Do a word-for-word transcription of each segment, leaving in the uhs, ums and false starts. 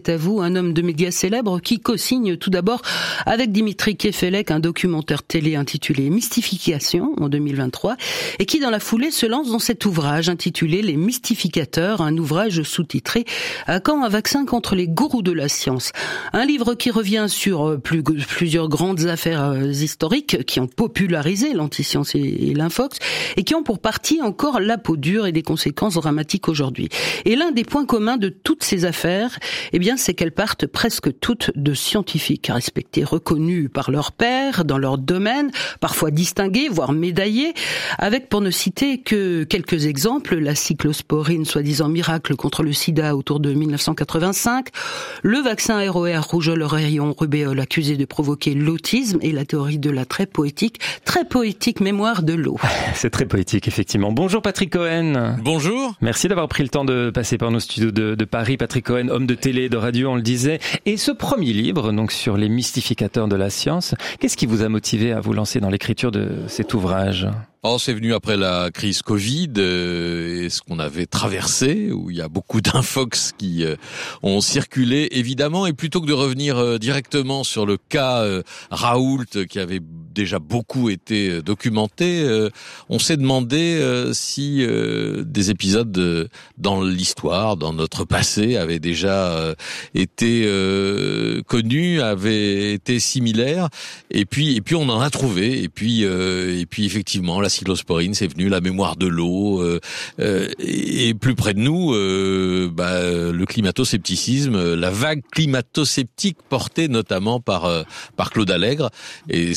C'est à vous, un homme de médias célèbre qui co-signe tout d'abord avec Dimitri Kefelec un documentaire télé intitulé Mystification en deux mille vingt-trois et qui dans la foulée se lance dans cet ouvrage intitulé Les Mystificateurs, un ouvrage sous-titré À quand un vaccin contre les gourous de la science. Un livre qui revient sur plus, plusieurs grandes affaires historiques qui ont popularisé l'antiscience et, et l'infox et qui ont pour partie encore la peau dure et des conséquences dramatiques aujourd'hui. Et l'un des points communs de toutes ces affaires, eh bien, c'est qu'elles partent presque toutes de scientifiques respectés, reconnus par leurs pairs, dans leur domaine, parfois distingués, voire médaillés, avec, pour ne citer que quelques exemples, la cyclosporine, soi-disant miracle contre le sida autour de mille neuf cent quatre-vingt-cinq, le vaccin R O R, rougeole, rayon, rubéole, accusé de provoquer l'autisme, et la théorie de la très poétique, très poétique mémoire de l'eau. C'est très poétique, effectivement. Bonjour Patrick Cohen. Bonjour. Merci d'avoir pris le temps de passer par nos studios de, de Paris. Patrick Cohen, homme de télé et de radio, on le disait. Et ce premier livre, donc sur les mystificateurs de la science, qu'est-ce qui vous a motivé à vous lancer dans l'écriture de cet ouvrage ? Oh, c'est venu après la crise Covid euh, et ce qu'on avait traversé, où il y a beaucoup d'infox qui euh, ont circulé, évidemment. Et plutôt que de revenir euh, directement sur le cas euh, Raoult, qui avait déjà beaucoup été euh, documenté, euh, on s'est demandé euh, si euh, des épisodes de, dans l'histoire, dans notre passé, avaient déjà euh, été euh, connus, avaient été similaires. Et puis, et puis on en a trouvé. Et puis, euh, et puis effectivement, la cyclosporine, c'est venu, la mémoire de l'eau, euh, euh, et plus près de nous, euh, bah, le climato-scepticisme, la vague climato-sceptique portée notamment par euh, par Claude Allègre, et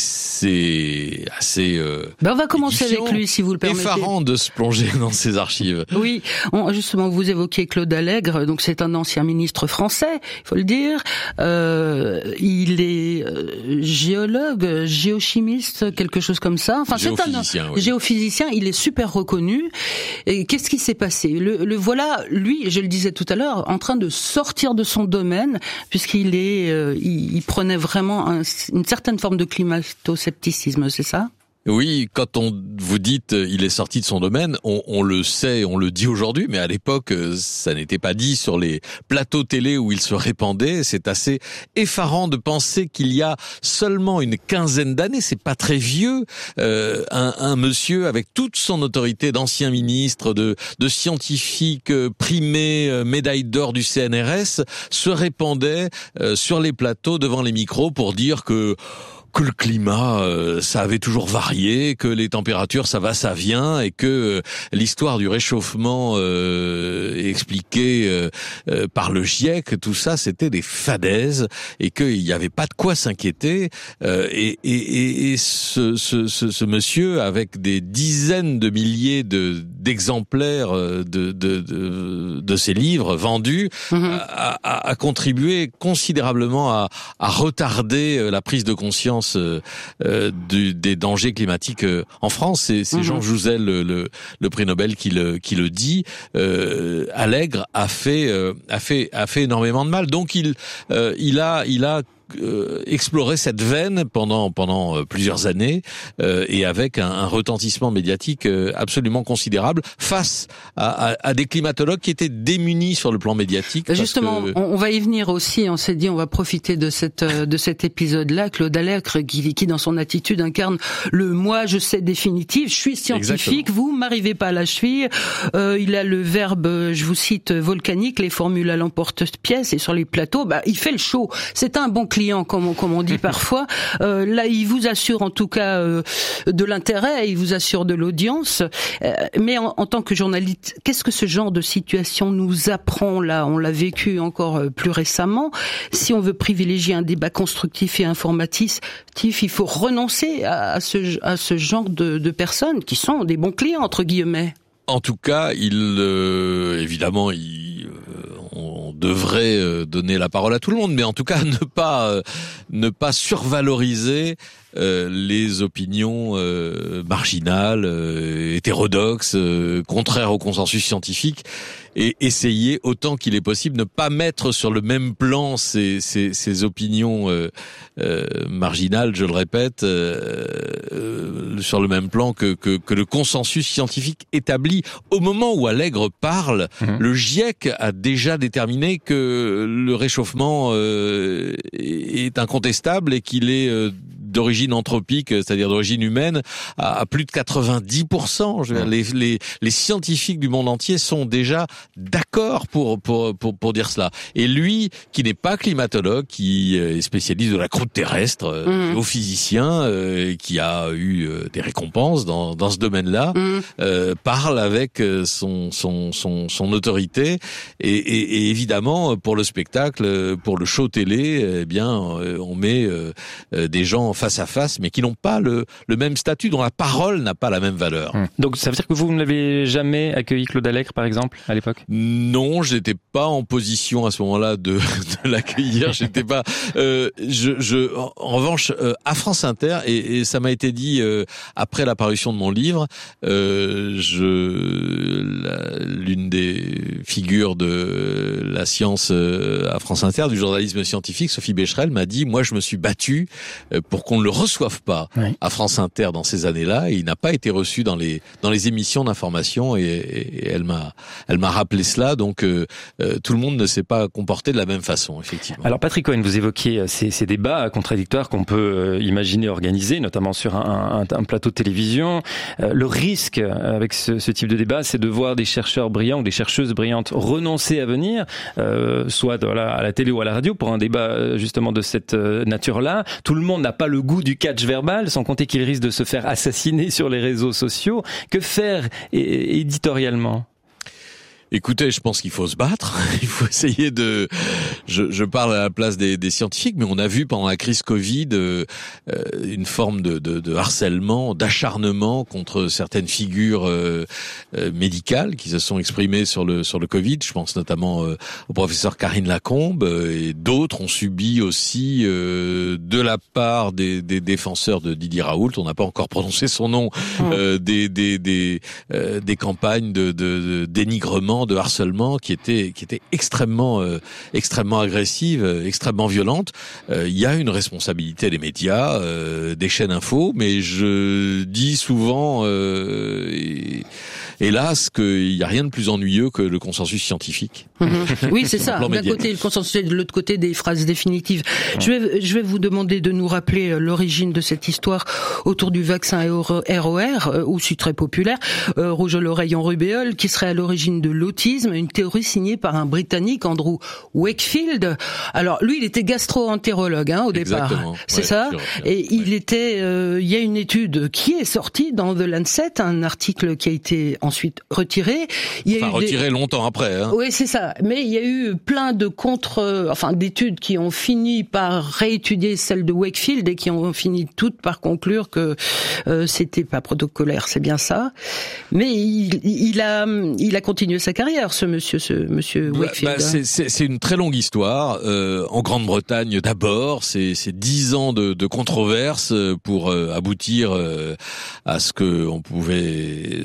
c'est assez. Euh, ben on va commencer avec lui, si vous le permettez. Effarant de se plonger dans ses archives. Oui, on, justement, vous évoquez Claude Allègre, donc c'est un ancien ministre français, il faut le dire. Euh, il est euh, géologue, géochimiste, quelque chose comme ça. Enfin, c'est un oui. géophysicien, il est super reconnu. Et qu'est-ce qui s'est passé ? Le, le voilà, lui, je le disais tout à l'heure, en train de sortir de son domaine, puisqu'il est, euh, il, il prenait vraiment un, une certaine forme de climato-scepticisme, c'est ça ? Oui, quand on vous dites il est sorti de son domaine, on, on le sait, on le dit aujourd'hui, mais à l'époque, ça n'était pas dit sur les plateaux télé où il se répandait. C'est assez effarant de penser qu'il y a seulement une quinzaine d'années, c'est pas très vieux, euh, un, un monsieur avec toute son autorité d'ancien ministre, de, de scientifique primé, médaille d'or du C N R S, se répandait euh, sur les plateaux devant les micros pour dire que que le climat, euh, ça avait toujours varié, que les températures, ça va, ça vient, et que euh, l'histoire du réchauffement euh, expliquée euh, euh, par le GIEC, tout ça, c'était des fadaises, et qu'il n'y avait pas de quoi s'inquiéter. Euh, et, et, et ce, ce, ce, ce monsieur, avec des dizaines de milliers de d'exemplaires de, de, de, de ses livres vendus, mmh. a, a, a contribué considérablement à, à retarder la prise de conscience Euh, du, des dangers climatiques euh, en France. C'est, c'est mmh. Jean Jouzel, le, le, le prix Nobel, qui le, qui le dit. Euh, Allègre a fait, euh, a fait, a fait énormément de mal. Donc il, euh, il a, il a Euh, explorer cette veine pendant pendant euh, plusieurs années euh, et avec un, un retentissement médiatique euh, absolument considérable face à, à, à des climatologues qui étaient démunis sur le plan médiatique. Justement, que... on, on va y venir aussi. On s'est dit, on va profiter de cette de cet épisode-là. Claude Allègre, qui, qui dans son attitude incarne le moi, je sais définitif. Je suis scientifique. Exactement. Vous m'arrivez pas à la cheville. Euh, il a le verbe, je vous cite, volcanique. Les formules à l'emporte-pièce et sur les plateaux, bah il fait le show. C'est un bon client. Comme on, comme on dit parfois. Euh, là, il vous assure en tout cas euh, de l'intérêt, il vous assure de l'audience. Euh, mais en, en tant que journaliste, qu'est-ce que ce genre de situation nous apprend là ? On l'a vécu encore plus récemment. Si on veut privilégier un débat constructif et informatif, il faut renoncer à, à, ce, à ce genre de, de personnes qui sont des bons clients, entre guillemets. En tout cas, il euh, évidemment, il, euh, on devrait donner la parole à tout le monde, mais en tout cas, ne pas euh, ne pas survaloriser euh, les opinions euh, marginales, euh, hétérodoxes, euh, contraires au consensus scientifique. et essayer autant qu'il est possible ne pas mettre sur le même plan ces, ces, ces opinions euh, euh, marginales, je le répète, euh, euh, sur le même plan que, que, que le consensus scientifique établi. Au moment où Allègre parle, mmh. le GIEC a déjà déterminé que le réchauffement euh, est incontestable et qu'il est euh, d'origine anthropique, c'est-à-dire d'origine humaine, à, à plus de quatre-vingt-dix pour cent. Je veux dire, les, les, les scientifiques du monde entier sont déjà d'accord pour, pour, pour, pour dire cela. Et lui, qui n'est pas climatologue, qui est spécialiste de la croûte terrestre, mmh. géophysicien, euh, qui a eu euh, des récompenses dans, dans ce domaine-là, mmh. euh, parle avec son, son, son, son autorité. Et, et, et évidemment, pour le spectacle, pour le show télé, eh bien, on met euh, des gens face à face, mais qui n'ont pas le, le même statut, dont la parole n'a pas la même valeur. Hum. Donc ça veut dire que vous ne l'avez jamais accueilli, Claude Allègre, par exemple, à l'époque ? Non, je n'étais pas en position à ce moment-là de, de l'accueillir. J'étais pas. Euh, je, je, en, en revanche, euh, à France Inter, et, et ça m'a été dit euh, après la parution de mon livre, euh, je, la, l'une des figures de la science euh, à France Inter, du journalisme scientifique, Sophie Becherel, m'a dit, moi, je me suis battu euh, pour qu'on ne le reçoive pas oui. à France Inter dans ces années-là, et il n'a pas été reçu dans les dans les émissions d'information, et, et, et elle m'a elle m'a rappelé cela. Donc euh, euh, tout le monde ne s'est pas comporté de la même façon, effectivement. Alors Patrick Cohen, vous évoquiez ces, ces débats contradictoires qu'on peut euh, imaginer organiser, notamment sur un, un, un plateau de télévision. Euh, le risque avec ce, ce type de débat, c'est de voir des chercheurs brillants ou des chercheuses brillantes renoncer à venir, euh, soit à la, à la télé ou à la radio, pour un débat justement de cette nature-là. Tout le monde n'a pas le goût du catch verbal, sans compter qu'il risque de se faire assassiner sur les réseaux sociaux. Que faire é- éditorialement ? Écoutez, je pense qu'il faut se battre. Il faut essayer de. Je, je parle à la place des, des scientifiques, mais on a vu pendant la crise Covid euh, une forme de, de, de harcèlement, d'acharnement contre certaines figures euh, euh, médicales qui se sont exprimées sur le sur le Covid. Je pense notamment euh, au professeur Karine Lacombe, euh, et d'autres ont subi aussi euh, de la part des, des défenseurs de Didier Raoult. On n'a pas encore prononcé son nom. Euh, des des des euh, des campagnes de, de, de dénigrement, de harcèlement qui était qui était extrêmement euh, extrêmement agressive, euh, extrêmement violente. Euh, il y a une responsabilité des médias, euh, des chaînes info, mais je dis souvent, euh, et, hélas, qu'il n'y a rien de plus ennuyeux que le consensus scientifique. Mmh. Oui, c'est ça. D'un côté le consensus, et de l'autre côté des phrases définitives. Mmh. Je vais je vais vous demander de nous rappeler l'origine de cette histoire autour du vaccin R O R, aussi très populaire, euh, rouge à l'oreille en rubéole, qui serait à l'origine de l'autisme, une théorie signée par un Britannique, Andrew Wakefield. Alors lui, il était gastro-entérologue hein, au départ, c'est ouais, ça. Sûr, sûr, et ouais. il était, euh, il y a une étude qui est sortie dans The Lancet, un article qui a été ensuite retiré. Il y a enfin, eu retiré des... longtemps après. Hein. Oui, c'est ça. Mais il y a eu plein de contre, enfin d'études qui ont fini par réétudier celle de Wakefield et qui ont fini toutes par conclure que euh, c'était pas protocolaire, c'est bien ça. Mais il, il a, il a continué sa carrière, ce monsieur, ce monsieur Wakefield. Bah, c'est, c'est, c'est une très longue histoire. Euh, en Grande-Bretagne d'abord, c'est, c'est dix ans de, de controverses pour euh, aboutir euh, à ce que on pouvait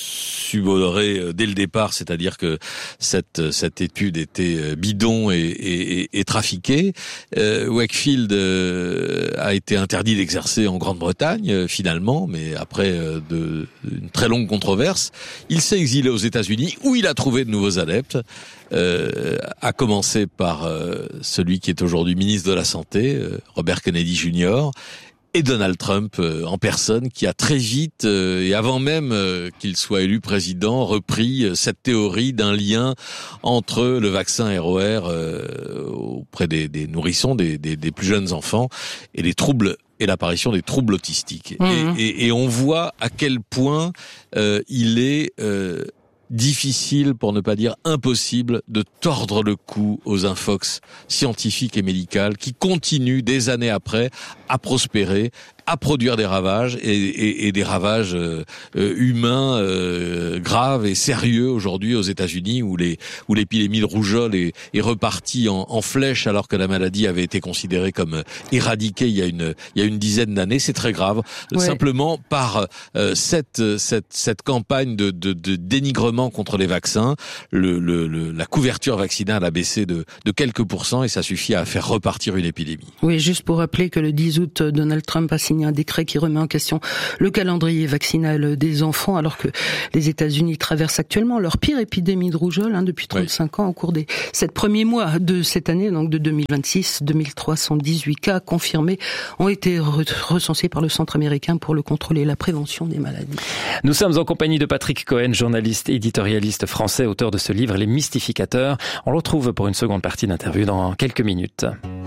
subodorer dès le départ, c'est-à-dire que cette cette étude était bidon et, et, et trafiquée. Euh, Wakefield euh, a été interdit d'exercer en Grande-Bretagne euh, finalement, mais après euh, de une très longue controverse, il s'est exilé aux États-Unis où il a trouvé de nouveaux adeptes. Euh, à commencer par euh, celui qui est aujourd'hui ministre de la Santé, euh, Robert Kennedy junior, et Donald Trump euh, en personne, qui a très vite, euh, et avant même euh, qu'il soit élu président, repris euh, cette théorie d'un lien entre le vaccin R O R euh, auprès des, des nourrissons, des, des, des plus jeunes enfants, et les troubles et l'apparition des troubles autistiques. Mmh. Et, et, et on voit à quel point euh, il est euh, difficile, pour ne pas dire impossible, de tordre le cou aux infox scientifiques et médicales qui continuent des années après à prospérer, à produire des ravages et, et, et des ravages euh, humains euh, graves et sérieux aujourd'hui aux États-Unis, où les où l'épidémie de rougeole est, est repartie en, en flèche alors que la maladie avait été considérée comme éradiquée il y a une il y a une dizaine d'années. C'est très grave. Ouais. Simplement par euh, cette cette cette campagne de, de, de dénigrement contre les vaccins, le, le, le la couverture vaccinale a baissé de de quelques pourcents et ça suffit à faire repartir une épidémie. Oui, juste pour rappeler que le dix août, Donald Trump a signé un décret qui remet en question le calendrier vaccinal des enfants, alors que les États-Unis traversent actuellement leur pire épidémie de rougeole hein, depuis trente-cinq oui. ans au cours des sept premiers mois de cette année, donc de deux mille vingt-six. deux mille trois cent dix-huit cas confirmés ont été recensés par le Centre américain pour le contrôle et la prévention des maladies. Nous sommes en compagnie de Patrick Cohen, journaliste éditorialiste français, auteur de ce livre Les Mystificateurs. On le retrouve pour une seconde partie d'interview dans quelques minutes.